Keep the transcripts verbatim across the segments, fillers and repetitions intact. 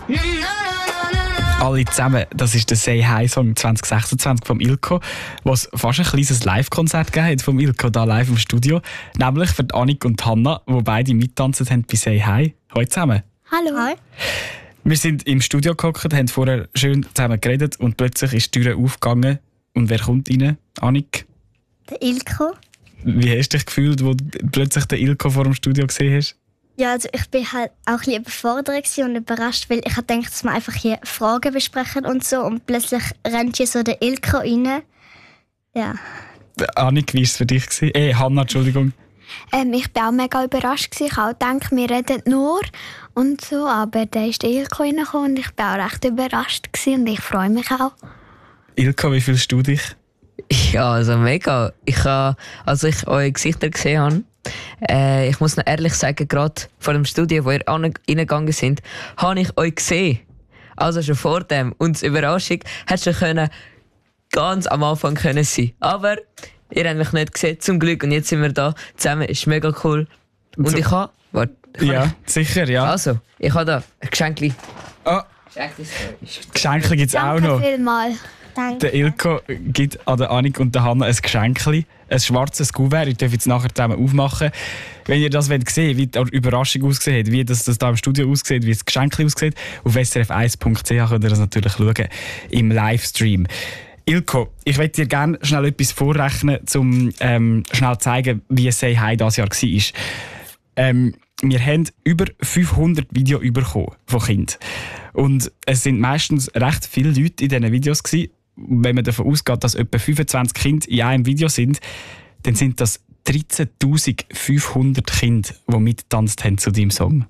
Alle zusammen, das ist der «Say Hi» Song zwanzig sechsundzwanzig vom Ilko, was fast ein kleines Live-Konzert gegeben hat vom Ilko da live im Studio. Nämlich für Annik und Hanna, die beide mittanzen haben bei «Say Hi». Hallo zusammen. Hallo. Hi. Wir sind im Studio gehockt, haben vorher schön zusammen geredet und plötzlich ist die Tür aufgegangen. Und wer kommt rein? Annik? Der Ilko. Wie hast du dich gefühlt, als du plötzlich den Ilko vor dem Studio gesehen hast? Ja, also ich bin halt auch ein bisschen überfordert und überrascht, weil ich dachte, dass wir einfach hier Fragen besprechen und so. Und plötzlich rennt hier so der Ilko rein. Ja. Annik, wie war es für dich? Eh, Hanna, Entschuldigung. Ähm, ich war auch mega überrascht. Ich habe gedacht, wir reden nur und so. Aber dann ist der Ilko reingekommen und ich war auch recht überrascht. Und ich freue mich auch. Ilko, wie fühlst du dich? Ja, also mega. Ich habe, als ich eure Gesichter gesehen habe, äh, ich muss noch ehrlich sagen, gerade vor dem Studio, wo ihr reingegangen sind, habe ich euch gesehen. Also schon vor dem. Und die Überraschung hätte schon ganz am Anfang können sein. Aber ihr habt mich nicht gesehen, zum Glück. Und jetzt sind wir da zusammen. Ist mega cool. Und so. ich habe... Warte. Ja, ich, sicher, ja. Also, ich habe da ein Geschenkli. Oh. Geschenke gibt es auch noch. Danke vielmals. Danke. Der Ilko gibt an der Annik und der Hanna ein Geschenkli. Ein schwarzes Kuvert. Ich darf jetzt nachher zusammen aufmachen. Wenn ihr das wollt sehen, wie die Überraschung aussieht, wie das, das da im Studio aussieht, wie das Geschenkli aussieht, auf s r f eins punkt c h könnt ihr das natürlich schauen im Livestream. Ilko, ich möchte dir gerne schnell etwas vorrechnen, um ähm, schnell zu zeigen, wie «Say Hi» dieses Jahr war. Ähm, wir haben über fünfhundert Videos bekommen von Kindern. Und es sind meistens recht viele Leute in diesen Videos gewesen. Wenn man davon ausgeht, dass etwa fünfundzwanzig Kinder in einem Video sind, dann sind das dreizehntausendfünfhundert Kinder, die mitgetanzt haben zu deinem Song.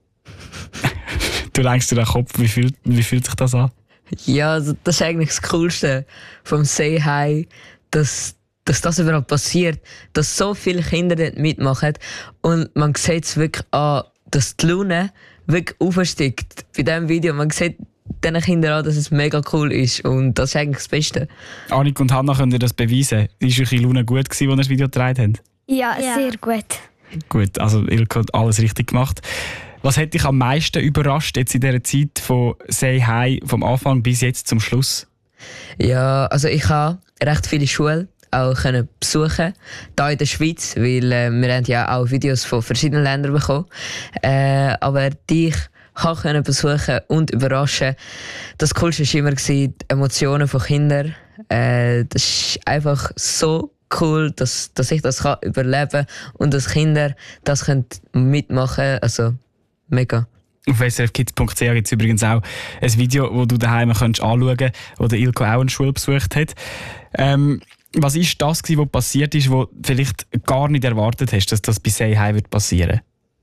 Du lenkst dir den Kopf, wie fühlt, wie fühlt sich das an? Ja, also das ist eigentlich das Coolste vom «Say Hi», dass, dass das überhaupt passiert, dass so viele Kinder dort mitmachen und man sieht es wirklich an, dass die Laune wirklich aufsteigt bei diesem Video. Man sieht diesen Kindern an, dass es mega cool ist und das ist eigentlich das Beste. Annik und Hanna, könnt ihr das beweisen? Ist eure Laune gut gewesen, als ihr das Video gedreht habt? Ja, Ja. sehr gut. Gut, also Ilko hat alles richtig gemacht. Was hat dich am meisten überrascht jetzt in dieser Zeit von «Say Hi» vom Anfang bis jetzt zum Schluss? Ja, also ich habe recht viele Schulen auch können besuchen, hier in der Schweiz, weil äh, wir haben ja auch Videos von verschiedenen Ländern bekommen. Äh, aber dich kann können besuchen und überraschen. Das Coolste war immer die Emotionen von Kindern. Äh, das ist einfach so cool, dass, dass ich das kann überleben und dass Kinder das können mitmachen. Also mega. Auf s r f kids punkt c h gibt es übrigens auch ein Video, das du daheim anschauen kannst, wo der Ilko auch eine Schule besucht hat. Ähm, was war das, was passiert ist, was du vielleicht gar nicht erwartet hast, dass das bei «Say Hi» wird passieren?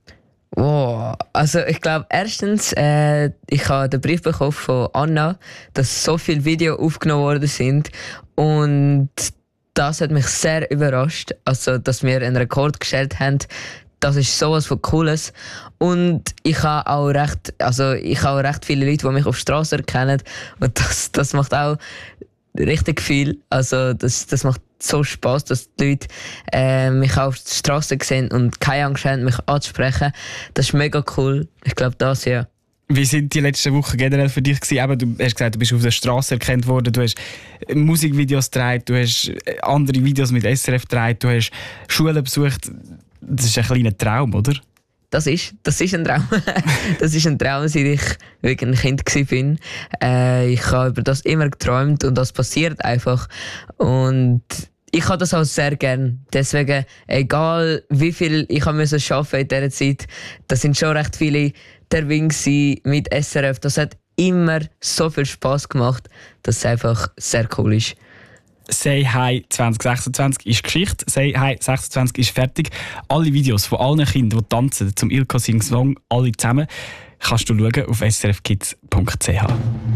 Wow. Also ich glaube, erstens, äh, ich habe den Brief bekommen von Anna, dass so viele Videos aufgenommen worden sind und das hat mich sehr überrascht, also dass wir einen Rekord gestellt haben. Das ist sowas von Cooles. Und ich habe auch recht, also ich habe recht viele Leute, die mich auf der Straße erkennen. Und das, das macht auch richtig viel. Also das, das macht so Spass, dass die Leute äh, mich auf der Straße sehen und keine Angst haben, mich anzusprechen. Das ist mega cool. Ich glaube, das ja. Wie sind die letzten Wochen generell für dich gewesen? Eben, du hast gesagt, du bist auf der Straße erkannt worden, du hast Musikvideos gedreht, du hast andere Videos mit S R F gedreht, du hast Schulen besucht. Das ist ein kleiner Traum, oder? Das ist, das ist ein Traum. Das ist ein Traum, seit ich wirklich ein Kind war. Äh, ich habe über das immer geträumt und das passiert einfach. Und ich habe das auch sehr gern. Deswegen, egal wie viel ich arbeiten musste in dieser Zeit, das sind schon recht viele Termine mit S R F. Das hat immer so viel Spass gemacht, dass es einfach sehr cool ist. «Say Hi» zwanzig sechsundzwanzig ist Geschichte. «Say Hi» sechsundzwanzig ist fertig. Alle Videos von allen Kindern, die tanzen, zum Ilko Sing Song, alle zusammen, kannst du schauen auf s r f kids punkt c h.